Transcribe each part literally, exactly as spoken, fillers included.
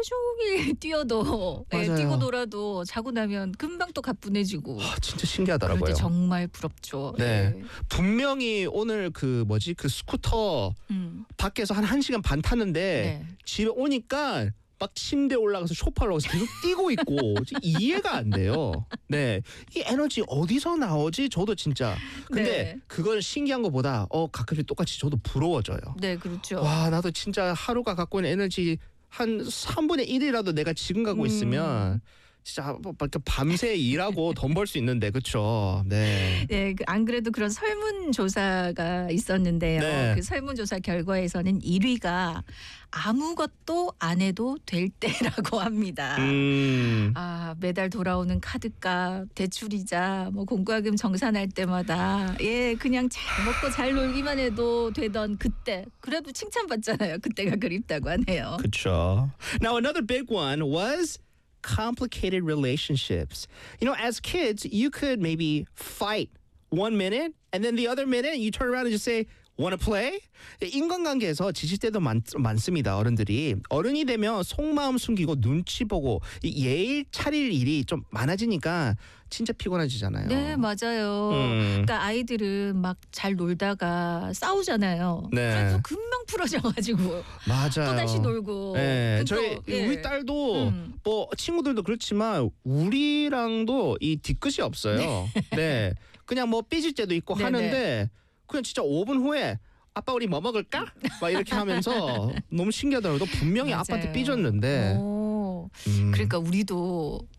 종일 뛰어도 예, 맞아요. 뛰고 놀아도 자고 나면 금방 또 가뿐해지고. 아, 진짜 신기하더라고요. 그럴 때 정말 부럽죠. 네. 예. 분명히 오늘 그 뭐지 그 스쿠터 음. 밖에서 한 1시간 반 탔는데 네. 집에 오니까 막 침대에 올라가서 소파로 가서 계속 뛰고 있고 이해가 안 돼요. 네, 이 에너지 어디서 나오지? 저도 진짜. 근데 네. 그건 신기한 것보다 어 가끔씩 똑같이 저도 부러워져요. 네, 그렇죠. 와, 나도 진짜 하루가 갖고 있는 에너지 한 삼분의 일이라도 내가 지금 가고 음. 있으면 진짜 밤새 일하고 돈 벌 수 있는데, 그렇죠? 네. 네, 그 안 그래도 그런 설문조사가 있었는데요. 네. 그 설문조사 결과에서는 일 위가 아무것도 안 해도 될 때라고 합니다. 음. 아, 매달 돌아오는 카드값, 대출이자, 뭐 공과금 정산할 때마다 예, 그냥 잘 먹고 잘 놀기만 해도 되던 그때. 그래도 칭찬받잖아요. 그때가 그립다고 하네요. 그렇죠. Now another big one was complicated relationships. You know, as kids, you could maybe fight one minute and then the other minute you turn around and just say, wanna play? 인간관계에서 지칠 때도 많, 많습니다. 어른들이. 어른이 되면 속마음 숨기고 눈치 보고 이 예의 차릴 일이 좀 많아지니까 진짜 피곤해지잖아요. 네, 맞아요. 음. 그러니까 아이들은 막 잘 놀다가 싸우잖아요. 네. 그래도 금방 풀어져가지고 맞아요. 또 다시 놀고. 네, 또, 저희 예. 우리 딸도 음. 뭐 친구들도 그렇지만 우리랑도 이 뒤끝이 없어요. 네, 그냥 뭐 삐질 때도 있고 네네. 하는데 그냥 진짜 오 분 후에 아빠 우리 뭐 먹을까? 막 이렇게 하면서 너무 신기하더라고요. 너 분명히 맞아요. 아빠한테 삐졌는데. 오, 음. 그러니까 우리도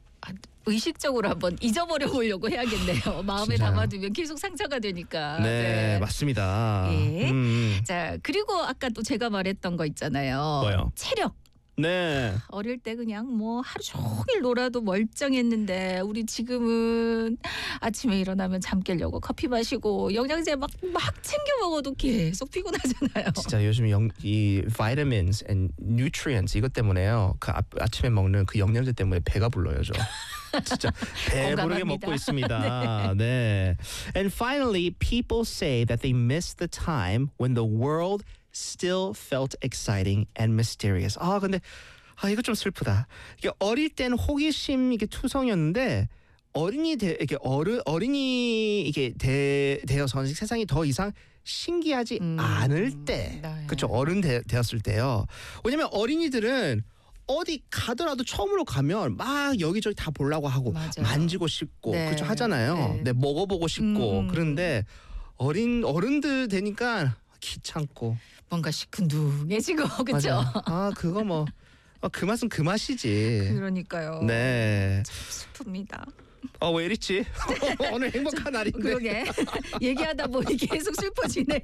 의식적으로 한번 잊어버려 보려고 해야겠네요. 마음에 진짜요. 담아두면 계속 상처가 되니까. 네, 맞습니다. 예. 음. 자, 그리고 아까 또 제가 말했던 거 있잖아요. 뭐요? 체력. 네. 어릴 때 그냥 뭐 하루 종일 놀아도 멀쩡했는데 우리 지금은 아침에 일어나면 잠 깨려고 커피 마시고 영양제 막, 막 챙겨 먹어도 계속 피곤하잖아요. 진짜 요즘 영, 이 vitamins and nutrients 이것 때문에요. 그 아, 아침에 먹는 그 영양제 때문에 배가 불러요, 저. 진짜 배부르게 공감합니다. 먹고 있습니다. 네. And finally, people say that they miss the time when the world still felt exciting and mysterious. 아, 근데 아, 이거 좀 슬프다. 이게 어릴 때는 호기심 이게 투성이었는데 어린이 되, 이렇게 어른 어린이 이게 되, 되어서 세상이 더 이상 신기하지 음, 않을 때, 네. 그렇죠? 어른 되, 되었을 때요. 왜냐면 어린이들은 어디 가더라도 처음으로 가면 막 여기저기 다 보려고 하고 맞아요. 만지고 싶고 네. 그렇죠 하잖아요. 네. 네, 먹어보고 싶고. 음. 그런데 어린 어른들 되니까 귀찮고. 뭔가 시큰둥해지고 그렇죠. 맞아요. 아, 그거 뭐 그 맛은 그 맛이지. 그러니까요. 네. 슬픕니다. 어, 왜 이랬지? 오늘 행복한 날인데. 그러게 얘기하다 보니 계속 슬퍼지네요.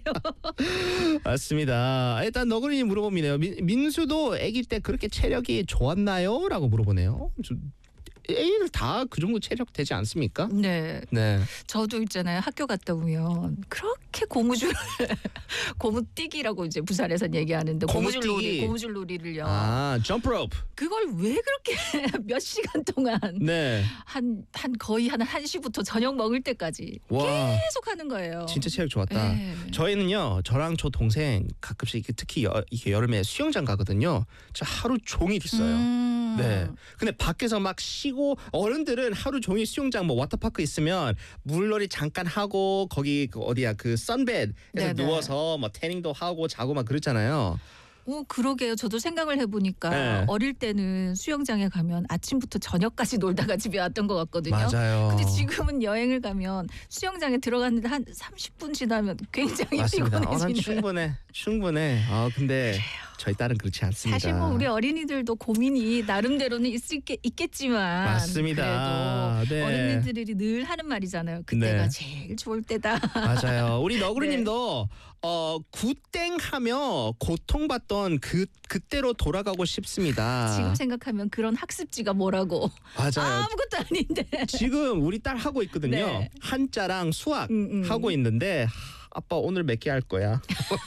맞습니다. 일단 너구리님 물어봅니다. 민, 민수도 아기 때 그렇게 체력이 좋았나요? 라고 물어보네요. 애들 다 그 정도 체력 되지 않습니까? 네, 네. 저도 있잖아요. 학교 갔다 오면 그렇게 고무줄 고무뛰기라고 이제 부산에서는 얘기하는데 고무줄 고무뛰기. 놀이 고무줄 놀이를요. 아, 점프 로프. 그걸 왜 그렇게 몇 시간 동안 네. 한, 한 거의 한 1시부터 저녁 먹을 때까지 와. 계속 하는 거예요. 진짜 체력 좋았다. 네. 저희는요, 저랑 저 동생 가끔씩 이렇게 특히 여, 이렇게 여름에 수영장 가거든요. 저 하루 종일 있어요. 음. 네. 근데 밖에서 막 쉬고 어른들은 하루 종일 수영장 뭐 워터파크 있으면 물놀이 잠깐 하고 거기 그 어디야 그 선베드에서 네네. 누워서 뭐 태닝도 하고 자고 막 그렇잖아요. 어, 그러게요. 저도 생각을 해보니까 네. 어릴 때는 수영장에 가면 아침부터 저녁까지 놀다가 집에 왔던 것 같거든요. 맞아요. 근데 지금은 여행을 가면 수영장에 들어갔는데 한 삼십 분 지나면 굉장히 맞습니다. 어, 난 피곤해지는. 충분해, 충분해. 아 근데 저희 딸은 그렇지 않습니다. 사실 뭐 우리 어린이들도 고민이 나름대로는 있을 게 있겠지만 맞습니다. 그래도 네. 어린이들이 늘 하는 말이잖아요. 그때가 네. 제일 좋을 때다. 맞아요. 우리 너구리님도 네. 어 굿땡하며 고통받던 그 그때로 돌아가고 싶습니다. 지금 생각하면 그런 학습지가 뭐라고 맞아요. 아무것도 아닌데. 지금 우리 딸 하고 있거든요. 네. 한자랑 수학 음, 음. 하고 있는데 하, 아빠 오늘 몇 개 할 거야.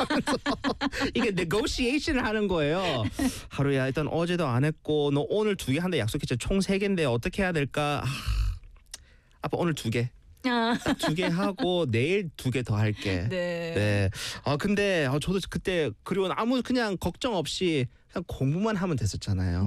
이게 negotiation을 하는 거예요. 하루야 일단 어제도 안 했고 너 오늘 두 개 한다 약속했지. 총 세 개인데 어떻게 해야 될까? 하, 아빠 오늘 두 개. 아, 두 개 하고 내일 두 개 더 할게. 네. 네. 아 근데 아, 저도 그때 그리고 아무 그냥 걱정 없이 그냥 공부만 하면 됐었잖아요.